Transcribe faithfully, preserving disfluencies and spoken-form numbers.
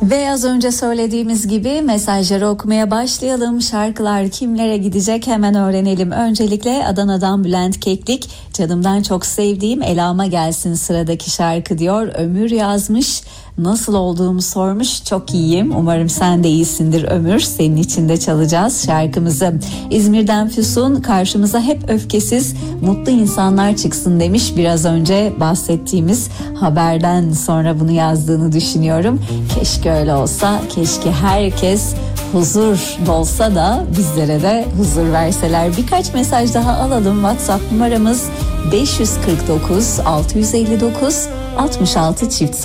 Ve az önce söylediğimiz gibi mesajları okumaya başlayalım. Şarkılar kimlere gidecek hemen öğrenelim. Öncelikle Adana'dan Bülent Keklik, canımdan çok sevdiğim Elama gelsin sıradaki şarkı diyor. Ömür yazmış, nasıl olduğumu sormuş. Çok iyiyim, umarım sen de iyisindir Ömür. Senin için de çalacağız şarkımızı. İzmir'den Füsun, karşımıza hep öfkesiz mutlu insanlar çıksın demiş. Biraz önce bahsettiğimiz haberden sonra bunu yazdığını düşünüyorum. Keşke öyle olsa, keşke herkes huzur dolsa da bizlere de huzur verseler. Birkaç mesaj daha alalım. WhatsApp numaramız beş yüz kırk dokuz altı yüz elli dokuz altmış altı çift